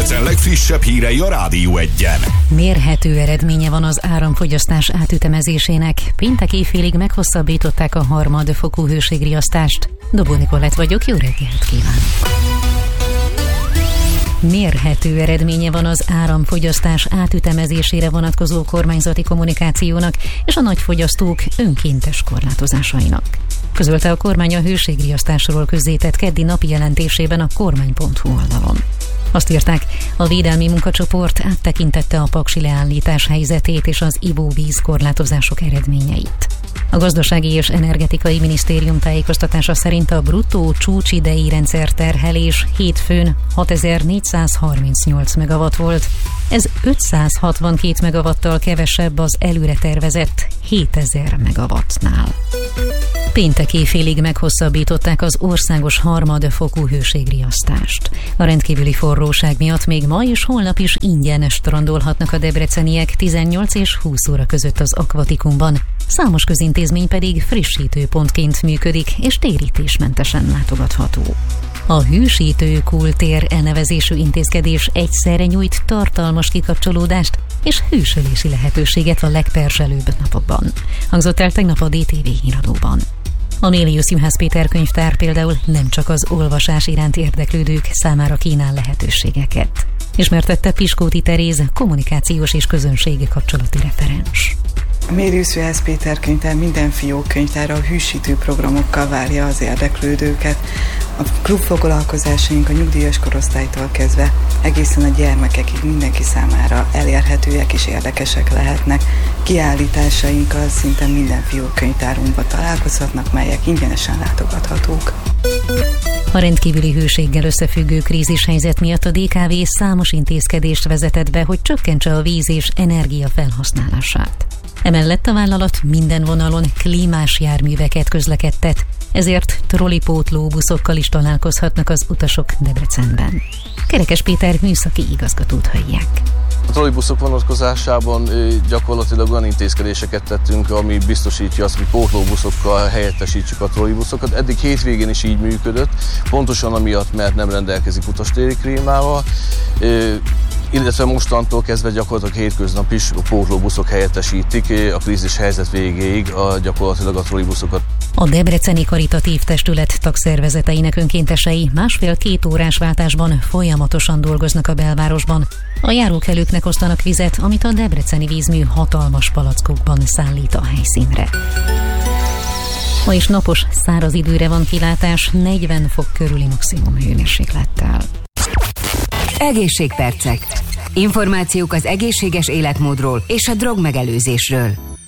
Debrecen legfrissebb hírei a Rádió 1-en. Mérhető eredménye van az áramfogyasztás átütemezésének. Péntek éjfélig meghosszabbították a harmadfokú hőségriasztást. Dobó Nikolett vagyok, jó reggelt kívánok! Mérhető eredménye van az áramfogyasztás átütemezésére vonatkozó kormányzati kommunikációnak és a nagyfogyasztók önkéntes korlátozásainak. Közölte a kormány a hőségriasztásról közzétett keddi napi jelentésében a kormány.hu oldalon. Azt írták, a védelmi munkacsoport áttekintette a paksi leállítás helyzetét és az ivóvíz korlátozások eredményeit. A Gazdasági és Energetikai Minisztérium tájékoztatása szerint a bruttó csúcsidei rendszerterhelés hétfőn 6438 megawatt volt. Ez 562 megawattal kevesebb az előre tervezett 7000 megawattnál. Péntek éjfélig meghosszabbították az országos harmadfokú hőségriasztást. A rendkívüli forróság miatt még ma és holnap is ingyen strandolhatnak a debreceniek 18 és 20 óra között az akvatikumban. Számos közintézmény pedig frissítőpontként működik és térítésmentesen látogatható. A hűsítő kultér elnevezésű intézkedés egyszerre nyújt tartalmas kikapcsolódást és hűsölési lehetőséget a legperzselőbb napokban. Hangzott el tegnap a DTV híradóban. A Mélius Színház Péter könyvtár például nem csak az olvasás iránt érdeklődők számára kínál lehetőségeket. Ismertette Piskóti Teréz, kommunikációs és közönségi kapcsolati referens. A Mélius Színház Péter könyvtár minden fiókkönyvtára a hűsítő programokkal várja az érdeklődőket. A klubfoglalkozásaink a nyugdíjas korosztálytól kezdve egészen a gyermekekig mindenki számára elérhetőek és érdekesek lehetnek. Kiállításainkkal szinte minden fiókkönyvtárunkban találkozhatnak, melyek ingyenesen látogathatók. A rendkívüli hőséggel összefüggő krízishelyzet miatt a DKV számos intézkedést vezetett be, hogy csökkentse a víz és energia felhasználását. Emellett a vállalat minden vonalon klímás járműveket közlekedtet, ezért trollipótló buszokkal is találkozhatnak az utasok Debrecenben. Kerekes Péter műszaki igazgatót hallják. A trollibuszok vonatkozásában gyakorlatilag olyan intézkedéseket tettünk, ami biztosítja azt, hogy pótlóbuszokkal helyettesítsük a trollibuszokat. Eddig hétvégén is így működött, pontosan amiatt, mert nem rendelkezik utastéri klímával, illetve mostantól kezdve gyakorlatilag hétköznap is a pótlóbuszok helyettesítik a krízis helyzet végéig gyakorlatilag a trollibuszokat. A Debreceni Karitatív Testület tagszervezeteinek önkéntesei 1,5-2 órás váltásban folyamatosan dolgoznak a belvárosban. A járókelőknek osztanak vizet, amit a debreceni vízmű hatalmas palackokban szállít a helyszínre. Ma is napos, száraz időre van kilátás, 40 fok körüli maximum hőmérséklettel. Egészségpercek. Információk az egészséges életmódról és a drogmegelőzésről.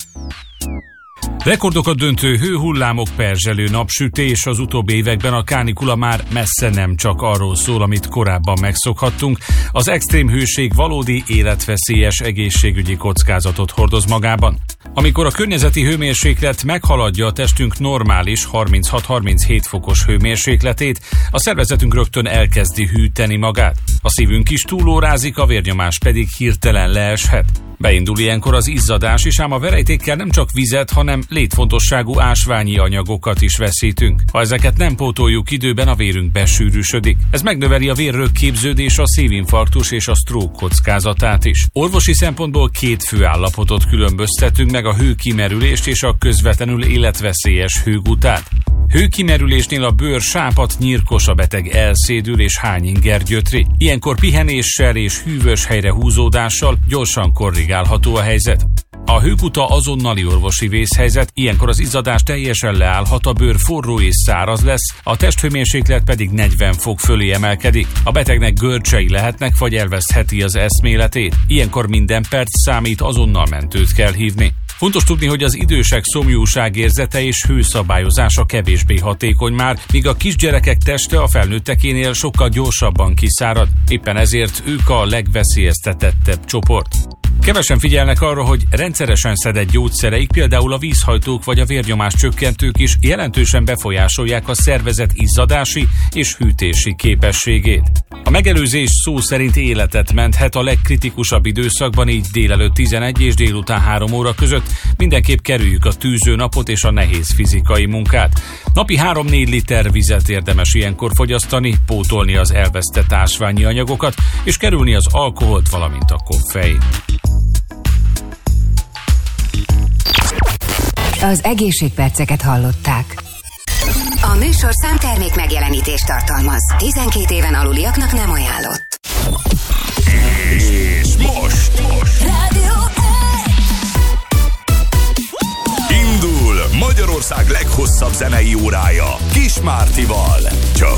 Rekordokat döntő hőhullámok, perzselő napsütés, az utóbbi években a kánikula már messze nem csak arról szól, amit korábban megszokhattunk. Az extrém hőség valódi életveszélyes egészségügyi kockázatot hordoz magában. Amikor a környezeti hőmérséklet meghaladja a testünk normális 36-37 fokos hőmérsékletét, a szervezetünk rögtön elkezdi hűteni magát. A szívünk is túlórázik, a vérnyomás pedig hirtelen leeshet. Beindul ilyenkor az izzadás is, ám a verejtékkel nem csak vizet, hanem létfontosságú ásványi anyagokat is veszítünk. Ha ezeket nem pótoljuk időben, a vérünk besűrűsödik. Ez megnöveli a vérrögképződés, a szívinfarktus és a stroke kockázatát is. Orvosi szempontból 2 fő állapotot különböztetünk meg, a hőkimerülést és a közvetlenül életveszélyes hőgutát. Hőkimerülésnél a bőr sápadt, nyírkos, a beteg elszédül és hányinger gyötri. Ilyenkor pihenéssel és hűvös helyre húzódással gyorsan korrigálható a helyzet. A hőguta azonnali orvosi vészhelyzet, ilyenkor az izzadás teljesen leállhat, a bőr forró és száraz lesz, a testhőmérséklet pedig 40 fok fölé emelkedik. A betegnek görcsei lehetnek, vagy elvesztheti az eszméletét. Ilyenkor minden perc számít, azonnal mentőt kell hívni. Fontos tudni, hogy az idősek szomjúságérzete és hőszabályozása kevésbé hatékony már, míg a kisgyerekek teste a felnőttekénél sokkal gyorsabban kiszárad. Éppen ezért ők a legveszélyeztetettebb csoport. Kevesen figyelnek arra, hogy rendszeresen szedett gyógyszereik, például a vízhajtók vagy a vérnyomás csökkentők is jelentősen befolyásolják a szervezet izzadási és hűtési képességét. A megelőzés szó szerint életet menthet a legkritikusabb időszakban, így délelőtt 11 és délután 3 óra között. Mindenképp kerüljük a tűző napot és a nehéz fizikai munkát. Napi 3-4 liter vizet érdemes ilyenkor fogyasztani, pótolni az elvesztett ásványi anyagokat és kerülni az alkoholt, valamint a koffein. Az egészségperceket hallották. A műsorszám termék megjelenítést tartalmaz. 12 éven aluliaknak nem ajánlott. És most Rádió indul Magyarország leghosszabb zenei órája Kis Mártival. Csak